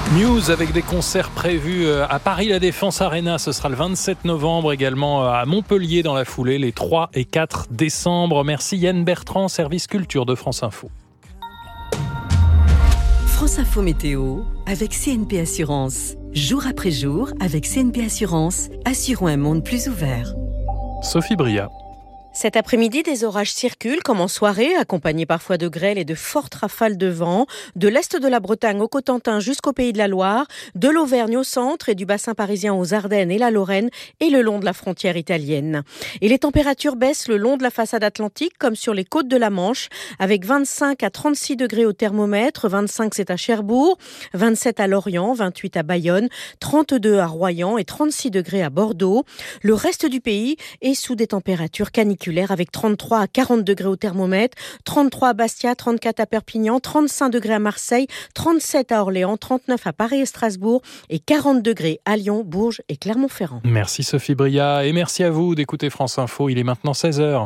News avec des concerts prévus à Paris La Défense Arena, ce sera le 27 novembre, également à Montpellier dans la foulée, les 3 et 4 décembre. Merci Yann Bertrand, service culture de France Info. France Info Météo avec CNP Assurance. Jour après jour, avec CNP Assurance, assurons un monde plus ouvert. Sophie Bria. Cet après-midi, des orages circulent comme en soirée, accompagnés parfois de grêle et de fortes rafales de vent, de l'est de la Bretagne au Cotentin jusqu'au Pays de la Loire, de l'Auvergne au centre et du bassin parisien aux Ardennes et la Lorraine et le long de la frontière italienne. Et les températures baissent le long de la façade atlantique comme sur les côtes de la Manche, avec 25 à 36 degrés au thermomètre, 25 c'est à Cherbourg, 27 à Lorient, 28 à Bayonne, 32 à Royan et 36 degrés à Bordeaux. Le reste du pays est sous des températures caniculaires avec 33 à 40 degrés au thermomètre, 33 à Bastia, 34 à Perpignan, 35 degrés à Marseille, 37 à Orléans, 39 à Paris et Strasbourg et 40 degrés à Lyon, Bourges et Clermont-Ferrand. Merci Sophie Bria et merci à vous d'écouter France Info. Il est maintenant 16h.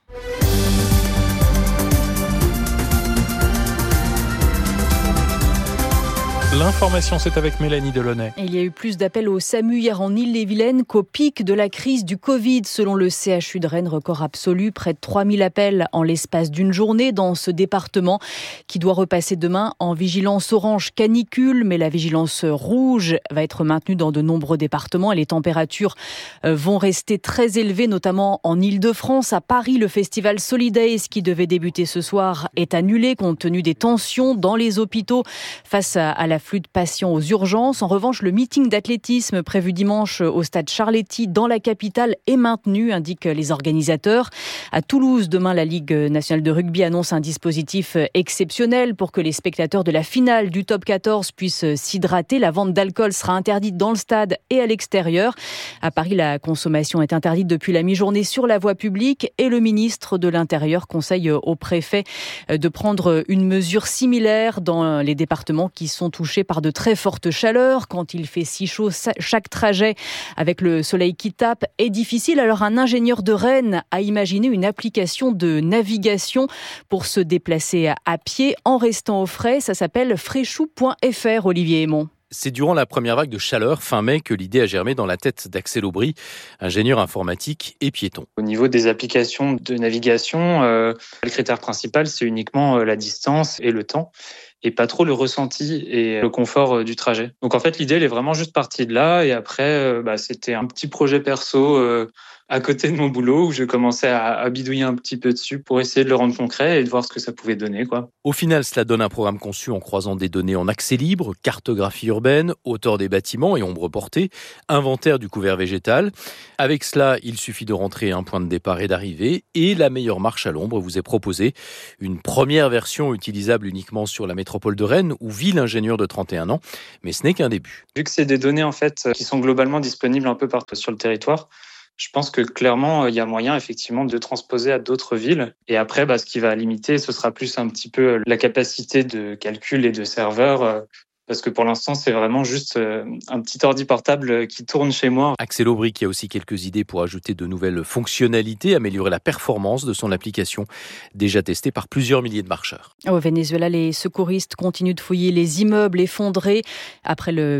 L'information, c'est avec Mélanie Delaunay. Il y a eu plus d'appels au SAMU hier en Ille-et-Vilaine qu'au pic de la crise du Covid. Selon le CHU de Rennes, record absolu, près de 3000 appels en l'espace d'une journée dans ce département qui doit repasser demain en vigilance orange canicule. Mais la vigilance rouge va être maintenue dans de nombreux départements et les températures vont rester très élevées, notamment en Île-de-France. À Paris, le festival Solidays qui devait débuter ce soir est annulé compte tenu des tensions dans les hôpitaux face à la flux de patients aux urgences. En revanche, le meeting d'athlétisme prévu dimanche au stade Charletti dans la capitale est maintenu, indiquent les organisateurs. À Toulouse, demain, la Ligue nationale de rugby annonce un dispositif exceptionnel pour que les spectateurs de la finale du top 14 puissent s'hydrater. La vente d'alcool sera interdite dans le stade et à l'extérieur. À Paris, la consommation est interdite depuis la mi-journée sur la voie publique et le ministre de l'Intérieur conseille au préfet de prendre une mesure similaire dans les départements qui sont touchés par de très fortes chaleurs. Quand il fait si chaud, chaque trajet avec le soleil qui tape est difficile. Alors un ingénieur de Rennes a imaginé une application de navigation pour se déplacer à pied en restant au frais. Ça s'appelle Fréchou.fr, Olivier Aymon. C'est durant la première vague de chaleur, fin mai, que l'idée a germé dans la tête d'Axel Aubry, ingénieur informatique et piéton. Au niveau des applications de navigation, le critère principal, c'est uniquement la distance et le temps, et pas trop le ressenti et le confort du trajet. Donc en fait, l'idée, elle est vraiment juste partie de là, et après, c'était un petit projet perso à côté de mon boulot où je commençais à bidouiller un petit peu dessus pour essayer de le rendre concret et de voir ce que ça pouvait donner, quoi. Au final, cela donne un programme conçu en croisant des données en accès libre, cartographie urbaine, hauteur des bâtiments et ombre portée, inventaire du couvert végétal. Avec cela, il suffit de rentrer un point de départ et d'arrivée et la meilleure marche à l'ombre vous est proposée. Une première version utilisable uniquement sur la métropole de Rennes où vit l'ingénieur de 31 ans, mais ce n'est qu'un début. Vu que c'est des données en fait qui sont globalement disponibles un peu partout sur le territoire, je pense que clairement, il y a moyen effectivement de transposer à d'autres villes. Et après, ce qui va limiter, ce sera plus un petit peu la capacité de calcul et de serveur. Parce que pour l'instant, c'est vraiment juste un petit ordi portable qui tourne chez moi. Axel Aubry qui a aussi quelques idées pour ajouter de nouvelles fonctionnalités, améliorer la performance de son application, déjà testée par plusieurs milliers de marcheurs. Au Venezuela, les secouristes continuent de fouiller les immeubles effondrés après le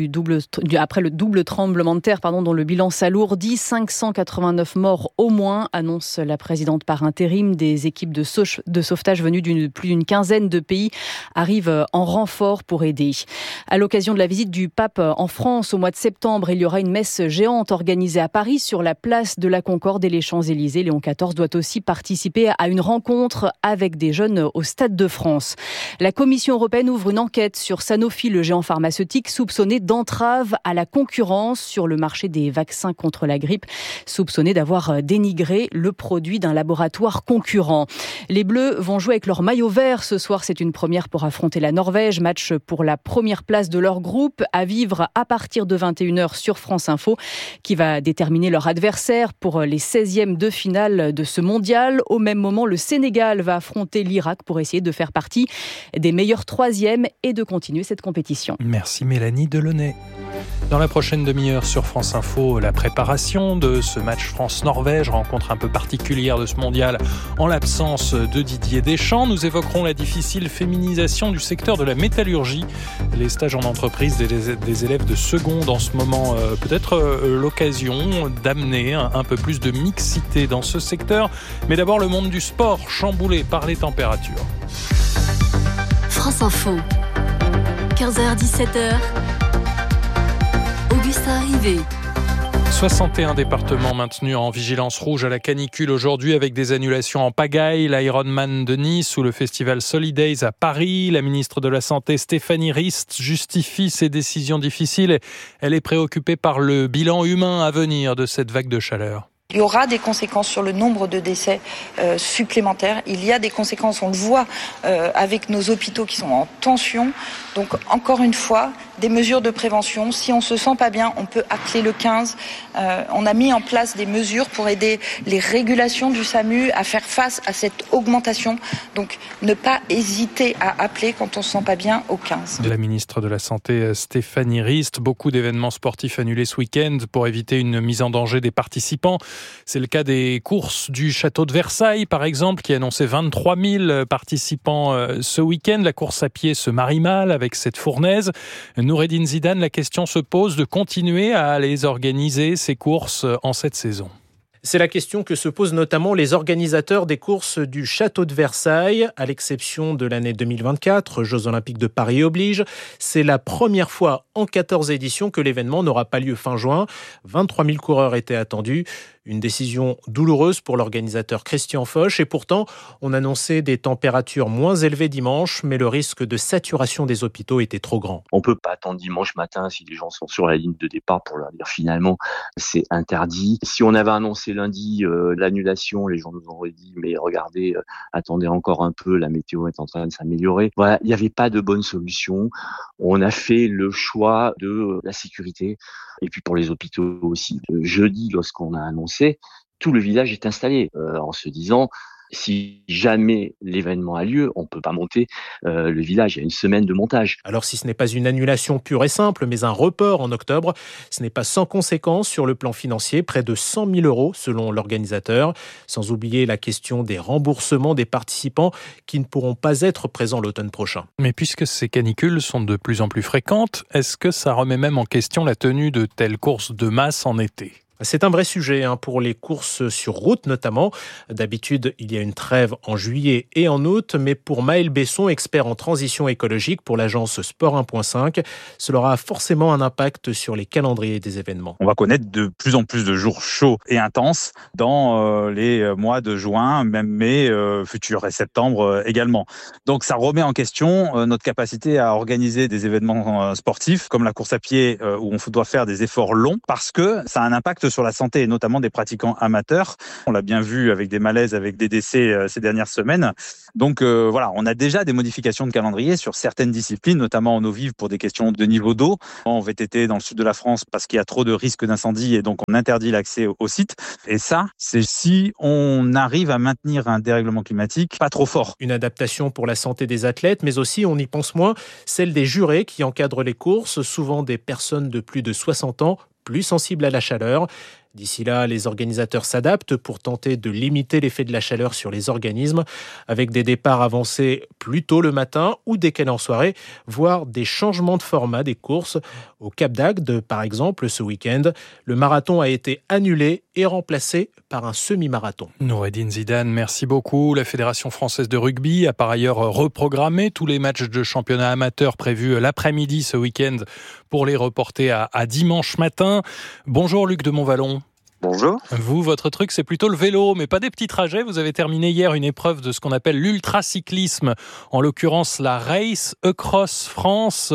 double tremblement de terre, dont le bilan s'alourdit. 589 morts au moins, annonce la présidente par intérim. Des équipes de sauvetage venues d'une plus d'une quinzaine de pays arrivent en renfort pour aider. À l'occasion de la visite du pape en France au mois de septembre, il y aura une messe géante organisée à Paris sur la place de la Concorde et les Champs-Élysées. Léon XIV doit aussi participer à une rencontre avec des jeunes au Stade de France. La Commission européenne ouvre une enquête sur Sanofi, le géant pharmaceutique soupçonné d'entrave à la concurrence sur le marché des vaccins contre la grippe, soupçonné d'avoir dénigré le produit d'un laboratoire concurrent. Les Bleus vont jouer avec leur maillot vert ce soir. C'est une première pour affronter la Norvège. Match pour la première place de leur groupe à vivre à partir de 21h sur France Info qui va déterminer leur adversaire pour les 16e de finale de ce mondial. Au même moment, le Sénégal va affronter l'Irak pour essayer de faire partie des meilleurs 3e et de continuer cette compétition. Merci Mélanie Delaunay. Dans la prochaine demi-heure sur France Info, la préparation de ce match France-Norvège, rencontre un peu particulière de ce mondial en l'absence de Didier Deschamps. Nous évoquerons la difficile féminisation du secteur de la métallurgie. Les stages en entreprise des élèves de seconde en ce moment, peut-être l'occasion d'amener un peu plus de mixité dans ce secteur. Mais d'abord le monde du sport, chamboulé par les températures. France Info, 15h-17h. Augustin Rivet. 61 départements maintenus en vigilance rouge à la canicule aujourd'hui avec des annulations en pagaille, l'Ironman de Nice ou le festival Solidays à Paris. La ministre de la Santé Stéphanie Rist justifie ces décisions difficiles. Elle est préoccupée par le bilan humain à venir de cette vague de chaleur. Il y aura des conséquences sur le nombre de décès supplémentaires. Il y a des conséquences, on le voit avec nos hôpitaux qui sont en tension. Donc encore une fois, des mesures de prévention. Si on se sent pas bien, on peut appeler le 15. On a mis en place des mesures pour aider les régulations du SAMU à faire face à cette augmentation. Donc ne pas hésiter à appeler quand on se sent pas bien au 15. La ministre de la Santé Stéphanie Rist, beaucoup d'événements sportifs annulés ce week-end pour éviter une mise en danger des participants. C'est le cas des courses du château de Versailles, par exemple, qui annonçait 23 000 participants ce week-end. La course à pied se marie mal avec cette fournaise. Noureddine Zidane, la question se pose de continuer à les organiser, ces courses, en cette saison. C'est la question que se posent notamment les organisateurs des courses du Château de Versailles, à l'exception de l'année 2024, Jeux Olympiques de Paris oblige. C'est la première fois en 14 éditions que l'événement n'aura pas lieu fin juin. 23 000 coureurs étaient attendus. Une décision douloureuse pour l'organisateur Christian Foch. Et pourtant, on annonçait des températures moins élevées dimanche, mais le risque de saturation des hôpitaux était trop grand. On peut pas attendre dimanche matin si les gens sont sur la ligne de départ pour leur dire finalement c'est interdit. Si on avait annoncé lundi l'annulation, les gens nous auraient dit mais regardez, attendez encore un peu, la météo est en train de s'améliorer. Voilà, il n'y avait pas de bonne solution. On a fait le choix de la sécurité et puis pour les hôpitaux aussi. Jeudi, lorsqu'on a annoncé, tout le village est installé en se disant si jamais l'événement a lieu, on ne peut pas monter le village. Il y a une semaine de montage. Alors si ce n'est pas une annulation pure et simple, mais un report en octobre, ce n'est pas sans conséquence sur le plan financier, près de 100 000 € selon l'organisateur. Sans oublier la question des remboursements des participants qui ne pourront pas être présents l'automne prochain. Mais puisque ces canicules sont de plus en plus fréquentes, est-ce que ça remet même en question la tenue de telles courses de masse en été ? C'est un vrai sujet pour les courses sur route notamment. D'habitude, il y a une trêve en juillet et en août, mais pour Maël Besson, expert en transition écologique pour l'agence Sport 1.5, cela aura forcément un impact sur les calendriers des événements. On va connaître de plus en plus de jours chauds et intenses dans les mois de juin, même mai, futur et septembre également. Donc ça remet en question notre capacité à organiser des événements sportifs comme la course à pied où on doit faire des efforts longs parce que ça a un impact sur la santé et notamment des pratiquants amateurs. On l'a bien vu avec des malaises, avec des décès ces dernières semaines. Donc voilà, on a déjà des modifications de calendrier sur certaines disciplines, notamment en eau vive pour des questions de niveau d'eau. En VTT dans le sud de la France parce qu'il y a trop de risques d'incendie et donc on interdit l'accès au site. Et ça, c'est si on arrive à maintenir un dérèglement climatique pas trop fort. Une adaptation pour la santé des athlètes, mais aussi, on y pense moins, celle des jurés qui encadrent les courses, souvent des personnes de plus de 60 ans, plus sensibles à la chaleur. D'ici là, les organisateurs s'adaptent pour tenter de limiter l'effet de la chaleur sur les organismes, avec des départs avancés plus tôt le matin ou décalés en soirée, voire des changements de format des courses. Au Cap d'Agde, par exemple, ce week-end, le marathon a été annulé et remplacé par un semi-marathon. Noureddine Zidane, merci beaucoup. La Fédération française de rugby a par ailleurs reprogrammé tous les matchs de championnat amateur prévus l'après-midi ce week-end pour les reporter à dimanche matin. Bonjour Luc de Montvalon. Bonjour. Vous, votre truc, c'est plutôt le vélo, mais pas des petits trajets. Vous avez terminé hier une épreuve de ce qu'on appelle l'ultracyclisme, en l'occurrence la Race Across France,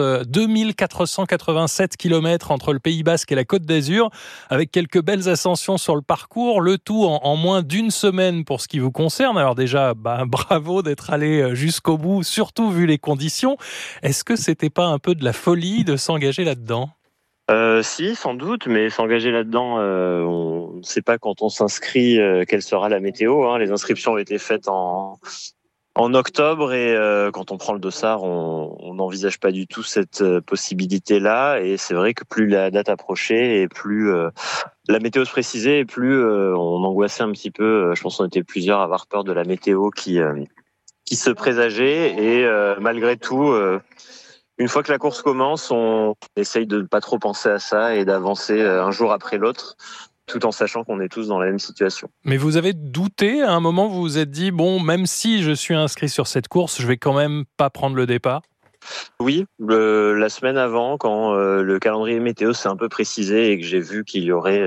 2487 km entre le Pays Basque et la Côte d'Azur, avec quelques belles ascensions sur le parcours, le tout en moins d'une semaine pour ce qui vous concerne. Alors déjà, bravo d'être allé jusqu'au bout, surtout vu les conditions. Est-ce que c'était pas un peu de la folie de s'engager là-dedans ? Si, sans doute, mais s'engager là-dedans, on ne sait pas quand on s'inscrit quelle sera la météo. Les inscriptions ont été faites en en octobre et quand on prend le dossard, on n'envisage pas du tout cette possibilité-là. Et c'est vrai que plus la date approchait et plus la météo se précisait et plus on angoissait un petit peu. Je pense qu'on était plusieurs à avoir peur de la météo qui se présageait. Et malgré tout, une fois que la course commence, on essaye de ne pas trop penser à ça et d'avancer un jour après l'autre, tout en sachant qu'on est tous dans la même situation. Mais vous avez douté à un moment, vous vous êtes dit, bon, même si je suis inscrit sur cette course, je vais quand même pas prendre le départ? Oui, la semaine avant, quand le calendrier météo s'est un peu précisé et que j'ai vu qu'il y aurait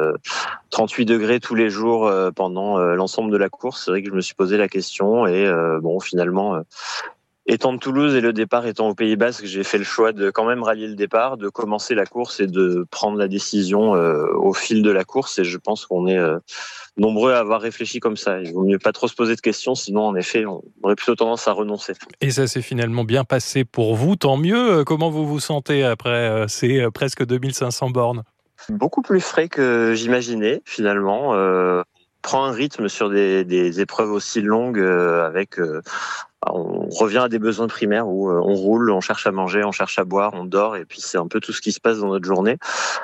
38 degrés tous les jours pendant l'ensemble de la course, c'est vrai que je me suis posé la question et finalement... étant de Toulouse et le départ étant au Pays Basque, j'ai fait le choix de quand même rallier le départ, de commencer la course et de prendre la décision au fil de la course. Et je pense qu'on est nombreux à avoir réfléchi comme ça. Il vaut mieux pas trop se poser de questions, sinon en effet, on aurait plutôt tendance à renoncer. Et ça s'est finalement bien passé pour vous, tant mieux. Comment vous vous sentez après ces presque 2500 bornes? Beaucoup plus frais que j'imaginais finalement. Prend un rythme sur des épreuves aussi longues avec... on revient à des besoins primaires où on roule, on cherche à manger, on cherche à boire, on dort et puis c'est un peu tout ce qui se passe dans notre journée.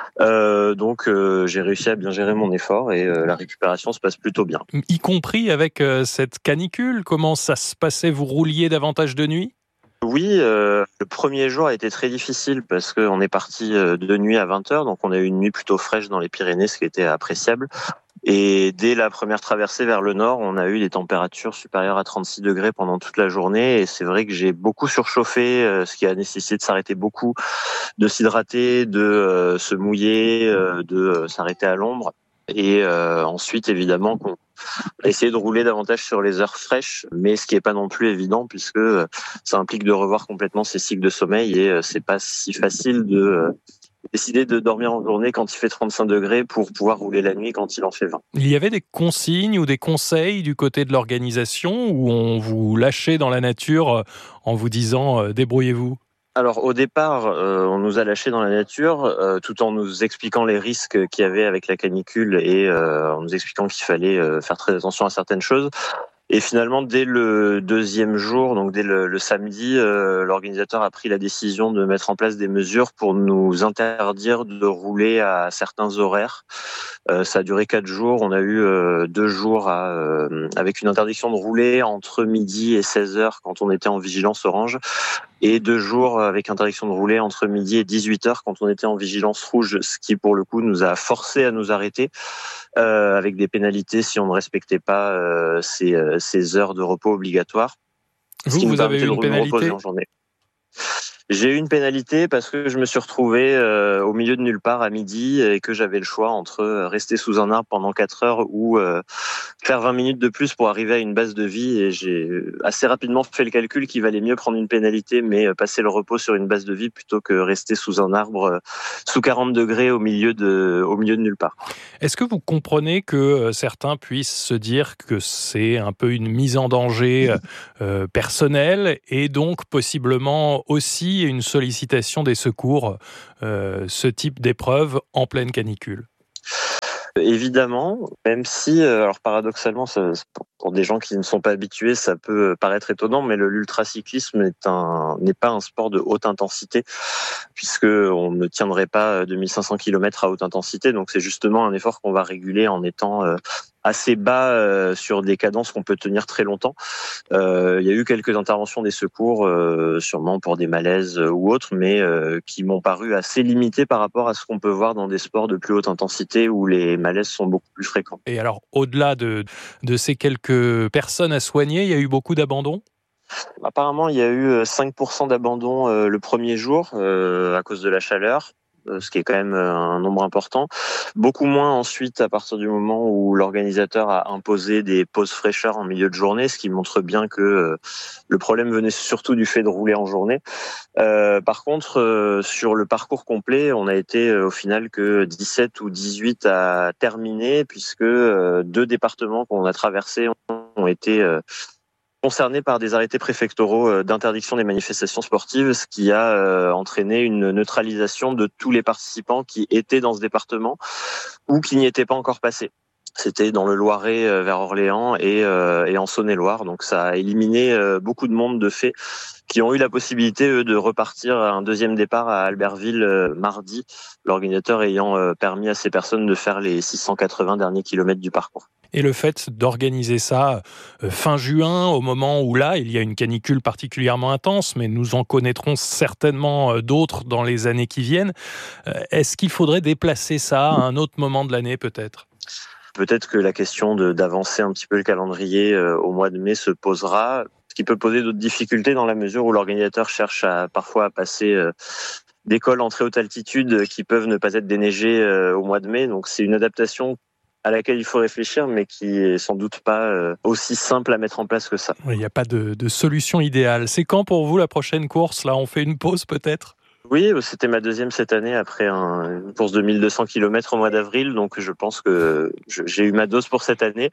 Donc j'ai réussi à bien gérer mon effort et la récupération se passe plutôt bien. Y compris avec cette canicule, comment ça se passait? Vous rouliez davantage de nuit? Oui, le premier jour a été très difficile parce qu'on est parti de nuit à 20h, donc on a eu une nuit plutôt fraîche dans les Pyrénées, ce qui était appréciable. Et dès la première traversée vers le nord, on a eu des températures supérieures à 36 degrés pendant toute la journée. Et c'est vrai que j'ai beaucoup surchauffé, ce qui a nécessité de s'arrêter beaucoup, de s'hydrater, de se mouiller, de s'arrêter à l'ombre. Et ensuite, évidemment, qu'on a essayé de rouler davantage sur les heures fraîches, mais ce qui n'est pas non plus évident puisque ça implique de revoir complètement ses cycles de sommeil et c'est pas si facile de décider de dormir en journée quand il fait 35 degrés pour pouvoir rouler la nuit quand il en fait 20. Il y avait des consignes ou des conseils du côté de l'organisation où on vous lâchait dans la nature en vous disant débrouillez-vous? Alors au départ, on nous a lâchés dans la nature tout en nous expliquant les risques qu'il y avait avec la canicule et en nous expliquant qu'il fallait faire très attention à certaines choses. Et finalement, dès le deuxième jour, donc dès le samedi, l'organisateur a pris la décision de mettre en place des mesures pour nous interdire de rouler à certains horaires. Ça a duré 4 jours. On a eu 2 jours avec une interdiction de rouler entre midi et 16h quand on était en vigilance orange. Et 2 jours avec interdiction de rouler entre midi et 18h quand on était en vigilance rouge, ce qui pour le coup nous a forcé à nous arrêter avec des pénalités si on ne respectait pas ces heures de repos obligatoires. Vous avez eu une pénalité? J'ai eu une pénalité parce que je me suis retrouvé au milieu de nulle part à midi et que j'avais le choix entre rester sous un arbre pendant 4 heures ou faire 20 minutes de plus pour arriver à une base de vie. Et j'ai assez rapidement fait le calcul qu'il valait mieux prendre une pénalité mais passer le repos sur une base de vie plutôt que rester sous un arbre sous 40 degrés au milieu de nulle part. Est-ce que vous comprenez que certains puissent se dire que c'est un peu une mise en danger personnelle et donc possiblement aussi une sollicitation des secours, ce type d'épreuve en pleine canicule? Évidemment, même si, alors paradoxalement, pour des gens qui ne sont pas habitués, ça peut paraître étonnant, mais l'ultracyclisme n'est pas un sport de haute intensité, puisque on ne tiendrait pas 2500 km à haute intensité, donc c'est justement un effort qu'on va réguler en étant assez bas sur des cadences qu'on peut tenir très longtemps. Il y a eu quelques interventions des secours, sûrement pour des malaises ou autres, mais qui m'ont paru assez limitées par rapport à ce qu'on peut voir dans des sports de plus haute intensité où les malaises sont beaucoup plus fréquents. Et alors, au-delà de ces quelques personnes à soigner, il y a eu beaucoup d'abandons? Apparemment, il y a eu 5% d'abandon le premier jour à cause de la chaleur. Ce qui est quand même un nombre important. Beaucoup moins ensuite à partir du moment où l'organisateur a imposé des pauses fraîcheur en milieu de journée, ce qui montre bien que le problème venait surtout du fait de rouler en journée. Par contre, sur le parcours complet, on a été au final que 17 ou 18 à terminer, puisque 2 départements qu'on a traversés ont été concernés par des arrêtés préfectoraux d'interdiction des manifestations sportives, ce qui a entraîné une neutralisation de tous les participants qui étaient dans ce département ou qui n'y étaient pas encore passés. C'était dans le Loiret vers Orléans et en Saône-et-Loire. Donc ça a éliminé beaucoup de monde de fait qui ont eu la possibilité de repartir à un deuxième départ à Albertville mardi, l'organisateur ayant permis à ces personnes de faire les 680 derniers kilomètres du parcours. Et le fait d'organiser ça fin juin, au moment où là, il y a une canicule particulièrement intense, mais nous en connaîtrons certainement d'autres dans les années qui viennent, est-ce qu'il faudrait déplacer ça à un autre moment de l'année peut-être ? Peut-être que la question d'avancer un petit peu le calendrier au mois de mai se posera, ce qui peut poser d'autres difficultés dans la mesure où l'organisateur cherche parfois à passer des cols en très haute altitude qui peuvent ne pas être déneigés au mois de mai. Donc c'est une adaptation à laquelle il faut réfléchir, mais qui est sans doute pas aussi simple à mettre en place que ça. Il n'y a pas de solution idéale. C'est quand pour vous la prochaine course ? Là, on fait une pause peut-être ? Oui, c'était ma deuxième cette année après une course de 1200 km au mois d'avril. Donc je pense que j'ai eu ma dose pour cette année.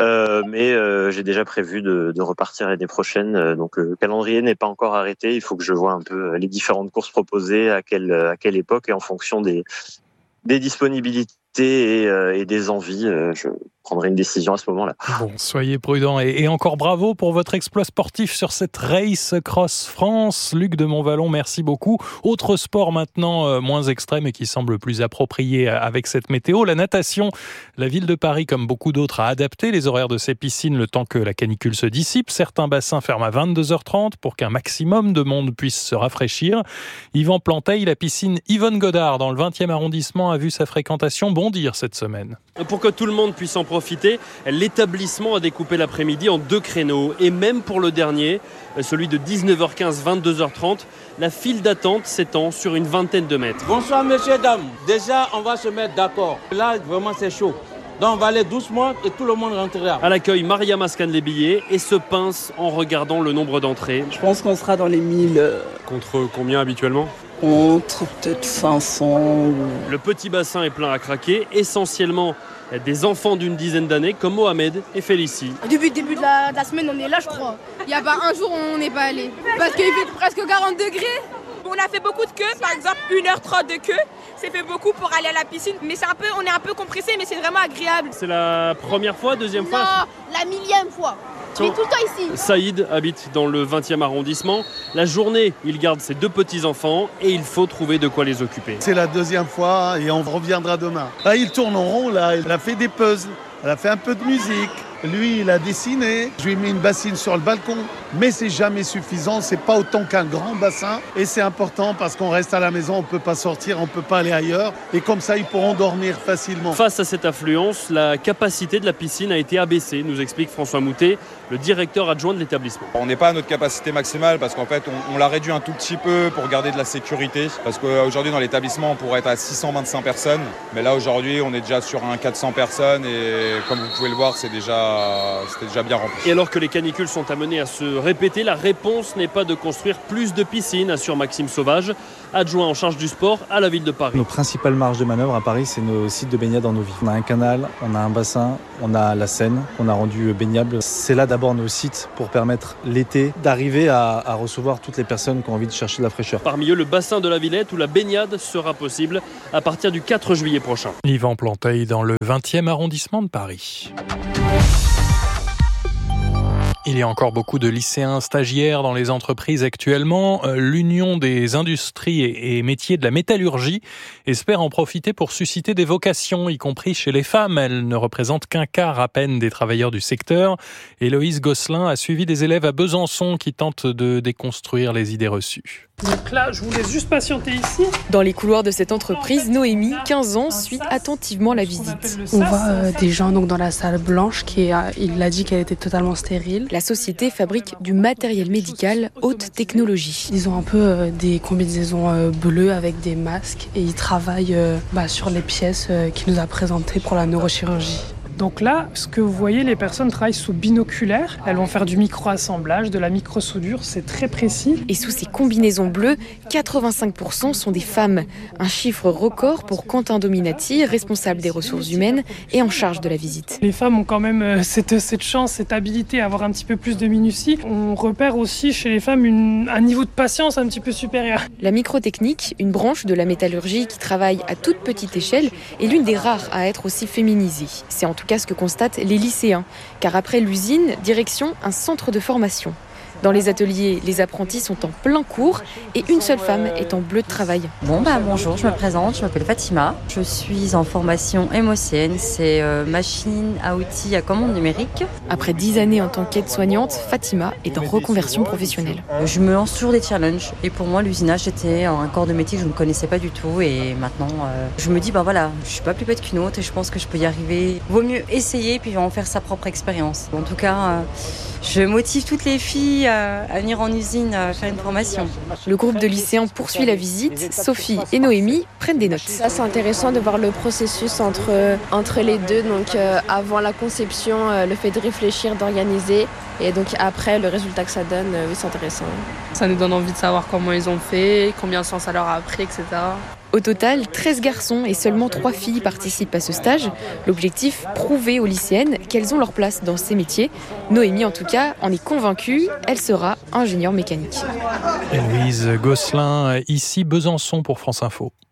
Mais j'ai déjà prévu de repartir l'année prochaine. Donc le calendrier n'est pas encore arrêté. Il faut que je vois un peu les différentes courses proposées, à quelle époque et en fonction des disponibilités et des envies. Je prendrai une décision à ce moment-là. Bon, soyez prudents et encore bravo pour votre exploit sportif sur cette Race Cross France. Luc de Montvalon, merci beaucoup. Autre sport maintenant moins extrême et qui semble plus approprié avec cette météo, la natation. La ville de Paris, comme beaucoup d'autres, a adapté les horaires de ses piscines le temps que la canicule se dissipe. Certains bassins ferment à 22h30 pour qu'un maximum de monde puisse se rafraîchir. Yvan Planteil, la piscine Yvonne Godard dans le 20e arrondissement a vu sa fréquentation bondir cette semaine. Pour que tout le monde puisse en profiter, l'établissement a découpé l'après-midi en 2 créneaux. Et même pour le dernier, celui de 19h15, 22h30, la file d'attente s'étend sur une vingtaine de mètres. Bonsoir messieurs, dames. Déjà, on va se mettre d'accord. Là, vraiment, c'est chaud. Donc, on va aller doucement et tout le monde rentrera. À l'accueil, Mariama scanne les billets et se pince en regardant le nombre d'entrées. Je pense qu'on sera dans les 1000. Contre combien habituellement ? Contre peut-être 500. Le petit bassin est plein à craquer, essentiellement des enfants d'une dizaine d'années comme Mohamed et Félicie. Depuis le début de la semaine, on est là, je crois. Il n'y a pas un jour où on n'est pas allé. Parce qu'il fait presque 40 degrés. On a fait beaucoup de queues, par exemple 1h30 de queue. C'est fait beaucoup pour aller à la piscine, mais on est un peu compressé, mais c'est vraiment agréable. C'est la première fois, deuxième fois ? Non, la 1000e fois. Je vais tout le temps ici. Saïd habite dans le 20e arrondissement. La journée, il garde ses 2 petits-enfants et il faut trouver de quoi les occuper. C'est la deuxième fois et on reviendra demain. Là, il tourne en rond, là, il a fait des puzzles, elle a fait un peu de musique. Lui, il a dessiné. Je lui ai mis une bassine sur le balcon. Mais c'est jamais suffisant. C'est pas autant qu'un grand bassin. Et c'est important parce qu'on reste à la maison. On peut pas sortir, on peut pas aller ailleurs. Et comme ça, ils pourront dormir facilement. Face à cette affluence, la capacité de la piscine a été abaissée, nous explique François Moutet, le directeur adjoint de l'établissement. On n'est pas à notre capacité maximale parce qu'en fait, on l'a réduit un tout petit peu pour garder de la sécurité. Parce qu'aujourd'hui, dans l'établissement, on pourrait être à 625 personnes. Mais là, aujourd'hui, on est déjà sur un 400 personnes. Et comme vous pouvez le voir, c'était déjà bien rempli. Et alors que les canicules sont amenées à se répéter, la réponse n'est pas de construire plus de piscines, assure Maxime Sauvage, adjoint en charge du sport à la ville de Paris. Nos principales marges de manœuvre à Paris, c'est nos sites de baignade en eau vive. On a un canal, on a un bassin, on a la Seine qu'on a rendu baignable. C'est là d'abord nos sites pour permettre l'été d'arriver à recevoir toutes les personnes qui ont envie de chercher de la fraîcheur. Parmi eux, le bassin de la Villette où la baignade sera possible à partir du 4 juillet prochain. Yvan Planteil dans le 20e arrondissement de Paris. Il y a encore beaucoup de lycéens stagiaires dans les entreprises actuellement. L'Union des industries et métiers de la métallurgie espère en profiter pour susciter des vocations, y compris chez les femmes. Elles ne représentent qu'un quart à peine des travailleurs du secteur. Héloïse Gosselin a suivi des élèves à Besançon qui tentent de déconstruire les idées reçues. Donc là, je vous laisse juste patienter ici. Dans les couloirs de cette entreprise, Noémie, 15 ans, suit attentivement la visite. On voit des gens donc dans la salle blanche il a dit qu'elle était totalement stérile. La société fabrique du matériel médical haute technologie. Ils ont un peu des combinaisons bleues avec des masques et ils travaillent sur les pièces qu'il nous a présentées pour la neurochirurgie. Donc là, ce que vous voyez, les personnes travaillent sous binoculaire. Elles vont faire du micro-assemblage, de la micro-soudure, c'est très précis. Et sous ces combinaisons bleues, 85% sont des femmes. Un chiffre record pour Quentin Dominati, responsable des ressources humaines et en charge de la visite. Les femmes ont quand même cette chance, cette habilité à avoir un petit peu plus de minutie. On repère aussi chez les femmes un niveau de patience un petit peu supérieur. La microtechnique, une branche de la métallurgie qui travaille à toute petite échelle, est l'une des rares à être aussi féminisée. C'est en tout cas ce que constatent les lycéens. Car après l'usine, direction un centre de formation. Dans les ateliers, les apprentis sont en plein cours et une seule femme est en bleu de travail. Bonjour, je me présente, je m'appelle Fatima. Je suis en formation MOCN, c'est machine à outils à commande numérique. Après 10 années en tant qu'aide-soignante, Fatima est en reconversion professionnelle. Je me lance toujours des challenges et pour moi l'usinage c'était un corps de métier que je ne connaissais pas du tout et maintenant je me dis je suis pas plus bête qu'une autre et je pense que je peux y arriver. Vaut mieux essayer puis en faire sa propre expérience. En tout cas, je motive toutes les filles à venir en usine faire une formation. Le groupe de lycéens poursuit la visite. Sophie et Noémie prennent des notes. Ça, c'est intéressant de voir le processus entre les deux. Donc avant la conception, le fait de réfléchir, d'organiser. Et donc après, le résultat que ça donne, oui, c'est intéressant. Ça nous donne envie de savoir comment ils ont fait, combien de temps ça leur a pris, etc. Au total, 13 garçons et seulement 3 filles participent à ce stage. L'objectif, prouver aux lycéennes qu'elles ont leur place dans ces métiers. Noémie, en tout cas, en est convaincue. Elle sera ingénieure mécanique. Héloïse Gosselin, ici Besançon pour France Info.